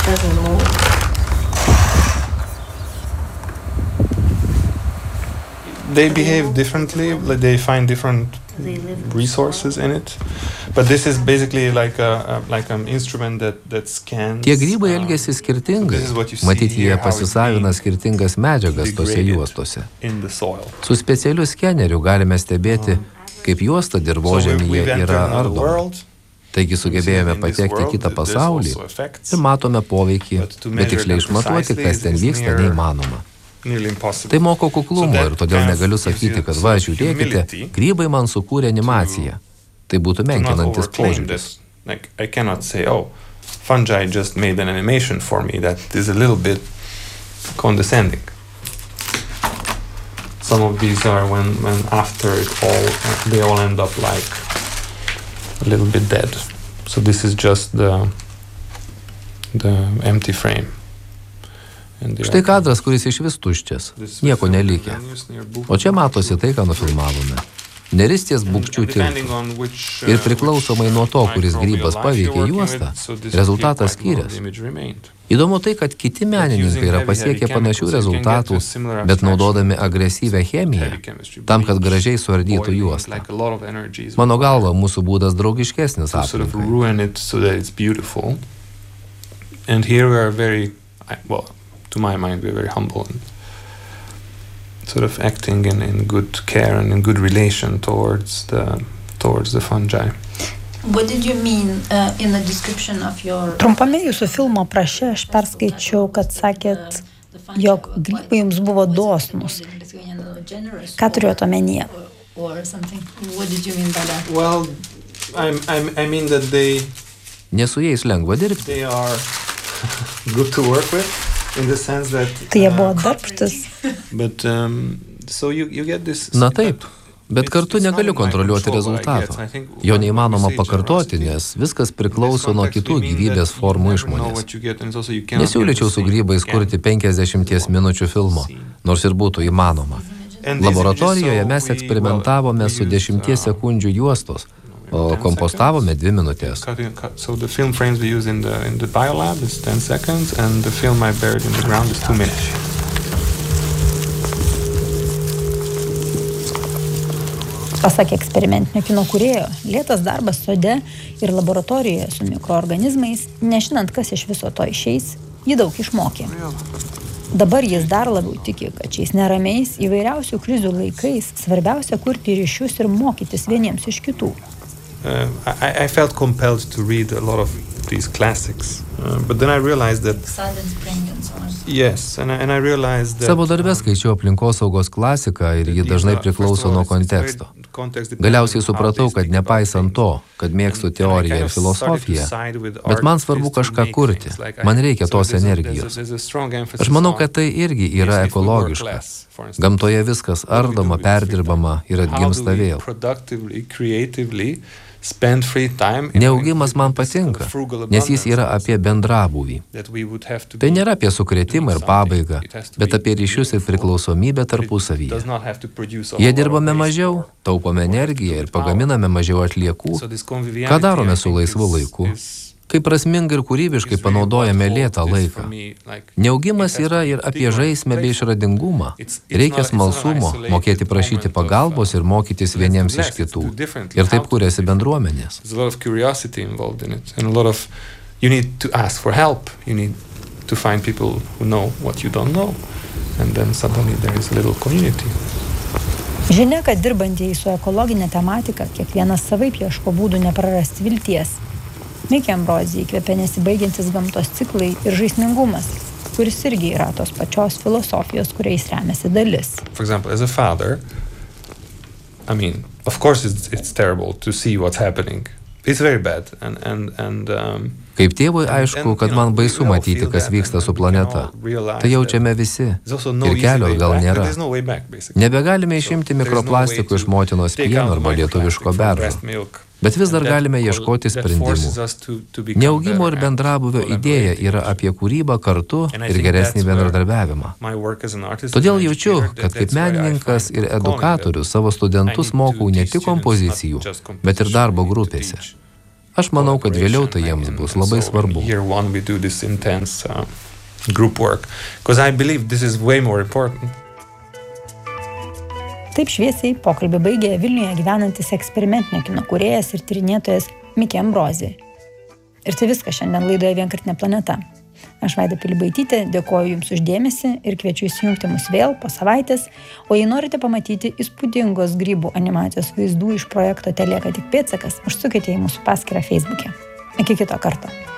doesn't move. They behave differently, like they find different resources in it. But this is basically like an instrument that scans. Tie grybai elgiasi skirtingai. Matyti, jie pasisavina skirtingas medžiagas tose juostose. Su specialiu skeneriu galime stebėti, kaip juosta dirvožemyje yra ardoma. Taigi sugebėjome patekti į kitą pasaulį ir matome poveikį, bet tiksliai išmatuoti, kas ten vyksta, neįmanoma. Tai moko kuklumo ir todėl negaliu sakyti, kad va, žiūrėkite, grybai man sukūrė animaciją. Tai būtų menkinantis požiūris. I cannot say, oh, fungi just made an animation for me. That is a little bit condescending. Some of these are when after it all, they all end up like a little bit dead. So this is just the empty frame. Štai kadras, kuris išvis tuščias, nieko nelikė. O čia matosi tai, ką nufilmavome. Neris ties Bukčių tiltu. Ir priklausomai nuo to, kuris grybas paveikė juostą, rezultatas skyrės. Įdomu tai, kad kiti menininkai yra pasiekę panašių rezultatų, bet naudodami agresyvę chemiją, tam, kad gražiai suardytų juostą. Mano galva, mūsų būdas draugiškesnis aplinkai. To my mind, we're very humble and sort of acting in good care and in good relation towards the fungi. What did you mean in the description of your... Trumpame jūsų filmo apraše aš perskaičiau, kad sakėt, jog grybai jums buvo dosnūs. Ką turėjot omenyje? What did you mean by that? Well, I mean that Ne su jais lengva dirbti. They are good to work with. Tai jie buvo darbštus. Na taip, bet kartu negaliu kontroliuoti rezultato. Jo neįmanoma pakartoti, nes viskas priklauso nuo kitų gyvybės formų išmonės. Nesiūlyčiau su grybais kurti 50 minučių filmo, nors ir būtų įmanoma. Laboratorijoje mes eksperimentavome su 10 sekundžių juostos, o kompostavome 2 minutės. So the film frames we use in the biolab is 10 seconds and the film I buried in the ground is 2 minutes. Pasak eksperimentinio kino kūrėjo, lėtas darbas sode ir laboratorijoje su mikroorganizmais, nežinant, kas iš viso to išeis, jį daug išmokė. Dabar jis dar labiau tiki, kad šiais neramiais įvairiausių krizių laikais svarbiausia kurti ryšius ir mokytis vieniems iš kitų. I felt compelled to read a lot of these classics, but then I realized that Silent Spring and so on. Yes, and I realized that Savo darbę skaičiau aplinkosaugos klasiką ir ji dažnai priklauso nuo konteksto. Galiausiai supratau, kad nepaisant to, kad mėgstu teoriją ir filosofiją, bet man svarbu kažką kurti, man reikia tos energijos. Aš manau, kad tai irgi yra ekologiška. Gamtoje viskas ardoma, perdirbama ir atgimsta vėl. Neaugimas man patinka, nes jis yra apie bendrabūvį. Tai nėra apie sukrėtimą ir pabaigą, bet apie ryšius ir priklausomybę tarpusavyje. Jei dirbame mažiau, taupome energiją ir pagaminame mažiau atliekų, ką darome su laisvu laiku? Kaip prasmingai ir kūrybiškai panaudojame lėtą laiką. Neaugimas yra ir apie žaismę bei išradingumą. Reikia smalsumo, mokėti prašyti pagalbos ir mokytis vieniems iš kitų. Ir taip kuriasi bendruomenės. Žinia, kad dirbantieji su ekologinė tematika kiekvienas savaip ieško būdų neprarasti vilties. Mikė Ambrozija įkvėpė nesibaigiantis gamtos ciklai ir žaismingumas, kuris irgi yra tos pačios filosofijos, kuriais remiasi dalis. For example, as a father, I mean, of course it's terrible to see what's happening. It's very bad Kaip tėvui aišku, kad man baisu matyti, kas vyksta su planeta. Tai jaučiame visi. Ir kelio gal nėra. Nebegalime išimti mikroplastikų iš motinos pieno arba lietuviško beržo. Bet vis dar galime ieškoti sprendimų. Neaugimo ir bendrabuvio idėja yra apie kūrybą kartu ir geresnį bendradarbiavimą. Todėl jaučiu, kad kaip menininkas ir edukatorius savo studentus mokau ne tik kompozicijų, bet ir darbo grupėse. Aš manau, kad vėliau tai jiems bus labai svarbu. Taip šviesiai pokalbį baigė Vilniuje gyvenantis eksperimentinio kino kūrėjas ir tyrinėtojas Mikė Ambrozė. Ir tai viskas šiandien laidoje Vienkartinė planeta. Aš Vaida Pilibaitytė, dėkoju Jums už dėmesį ir kviečiu įsijungti mus vėl po savaitės, o jei norite pamatyti įspūdingos grybų animacijos vaizdų iš projekto Telieka tik pėdsakas, užsukite į mūsų paskyrą Facebook'e. Iki kito karto.